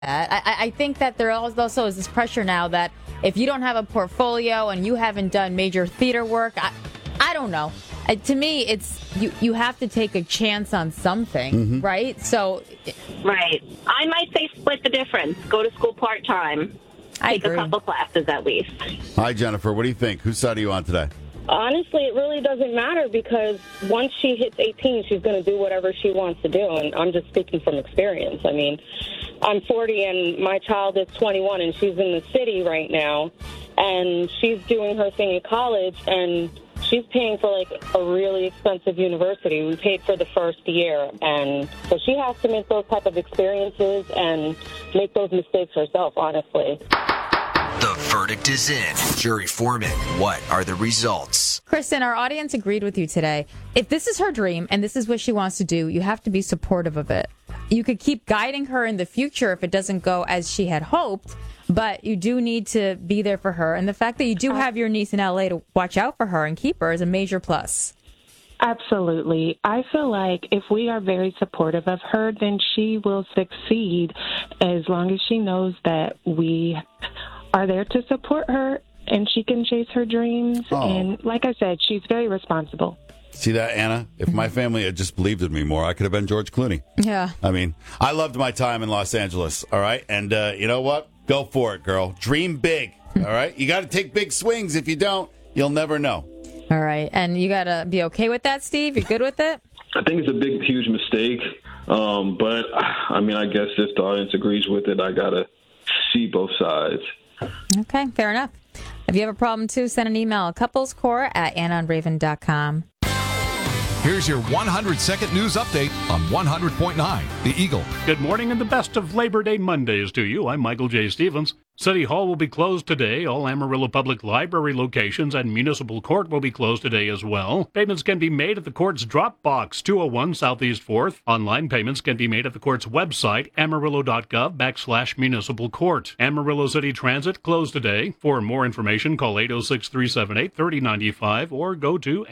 I think that there also is this pressure now that if you don't have a portfolio and you haven't done major theater work, I don't know. To me, it's you have to take a chance on something, right? So, right. I might say split the difference. Go to school part-time. Take a couple classes at least. Hi, Jennifer. What do you think? Whose side are you on today? Honestly, it really doesn't matter because once she hits 18, she's going to do whatever she wants to do. And I'm just speaking from experience. I mean, I'm 40 and my child is 21 and she's in the city right now. And she's doing her thing in college and she's paying for like a really expensive university. We paid for the first year. And so she has to make those type of experiences and make those mistakes herself, honestly. The verdict is in. Jury foreman, what are the results? Kristen, our audience agreed with you today. If this is her dream and this is what she wants to do, you have to be supportive of it. You could keep guiding her in the future if it doesn't go as she had hoped, but you do need to be there for her. And the fact that you do have your niece in LA to watch out for her and keep her is a major plus. Absolutely. I feel like if we are very supportive of her, then she will succeed as long as she knows that we are there to support her and she can chase her dreams. And like I said, she's very responsible. See that, Anna? If my family had just believed in me more, I could have been George Clooney. Yeah. I mean, I loved my time in Los Angeles, all right? And you know what? Go for it, girl. Dream big, all right? You got to take big swings. If you don't, you'll never know. All right. And you got to be okay with that, Steve? You good with it? I think it's a big, huge mistake. But, I mean, I guess if the audience agrees with it, I got to see both sides. Okay, fair enough. If you have a problem, too, send an email, couplescore@AnnaandRaven.com. Here's your 100-second news update on 100.9 The Eagle. Good morning and the best of Labor Day Mondays to you. I'm Michael J. Stevens. City Hall will be closed today. All Amarillo Public Library locations and Municipal Court will be closed today as well. Payments can be made at the court's drop box, 201 Southeast 4th. Online payments can be made at the court's website, amarillo.gov/municipal court. Amarillo City Transit closed today. For more information, call 806-378-3095 or go to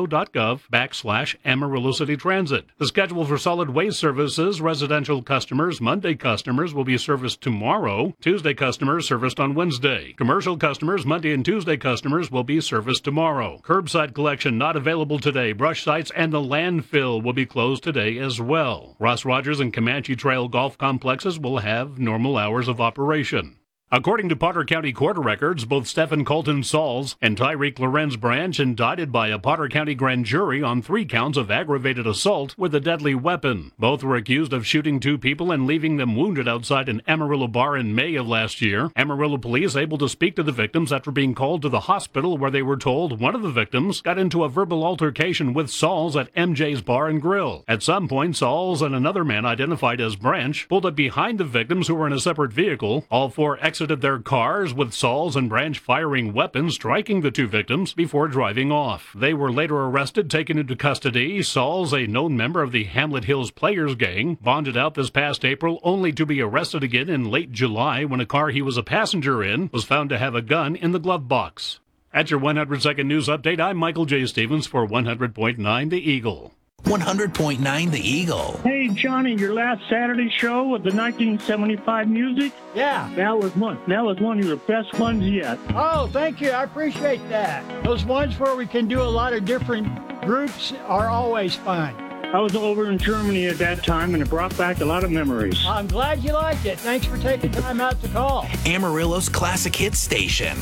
amarillo.gov/Amarillo City Transit. The schedule for solid waste services, residential customers, Monday customers will be serviced tomorrow. Tuesday customers serviced on Wednesday. Commercial customers, Monday and Tuesday customers will be serviced tomorrow. Curbside collection not available today. Brush sites and the landfill will be closed today as well. Ross Rogers and Comanche Trail golf complexes will have normal hours of operation. According to Potter County court records, both Stephen Colton Sauls and Tyreek Lorenz Branch indicted by a Potter County grand jury on 3 counts of aggravated assault with a deadly weapon. Both were accused of shooting 2 people and leaving them wounded outside an Amarillo bar in May of last year. Amarillo police able to speak to the victims after being called to the hospital where they were told one of the victims got into a verbal altercation with Sauls at MJ's Bar and Grill. At some point, Sauls and another man identified as Branch pulled up behind the victims who were in a separate vehicle. All 4 exited their cars with Sauls and Branch firing weapons, striking the 2 victims before driving off. They were later arrested, taken into custody. Sauls, a known member of the Hamlet Hills Players Gang, bonded out this past April only to be arrested again in late July when a car he was a passenger in was found to have a gun in the glove box. At your 100-second news update, I'm Michael J. Stevens for 100.9 The Eagle. 100.9 The Eagle. Hey, Johnny, your last Saturday show with the 1975 music? Yeah. That was one of your best ones yet. Oh, thank you. I appreciate that. Those ones where we can do a lot of different groups are always fun. I was over in Germany at that time, and it brought back a lot of memories. I'm glad you liked it. Thanks for taking time out to call. Amarillo's classic hit station,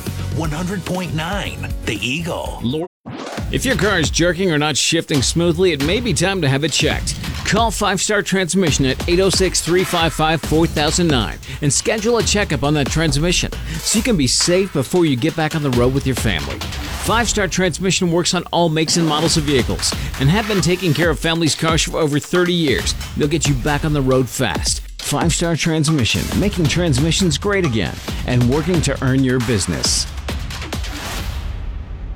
100.9 The Eagle. If your car is jerking or not shifting smoothly, it may be time to have it checked. Call 5 Star Transmission at 806-355-4009 and schedule a checkup on that transmission so you can be safe before you get back on the road with your family. 5 Star Transmission works on all makes and models of vehicles and have been taking care of families' cars for over 30 years. They'll get you back on the road fast. 5 Star Transmission, making transmissions great again and working to earn your business.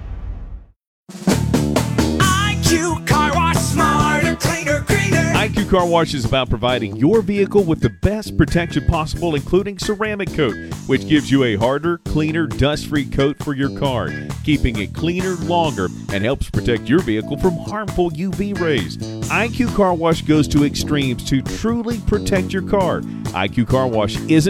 IQ Car Wash, smarter, cleaner, greener. IQ Car Wash is about providing your vehicle with the best protection possible, including ceramic coat, which gives you a harder, cleaner, dust-free coat for your car, keeping it cleaner longer and helps protect your vehicle from harmful UV rays. IQ Car Wash goes to extremes to truly protect your car. IQ Car Wash isn't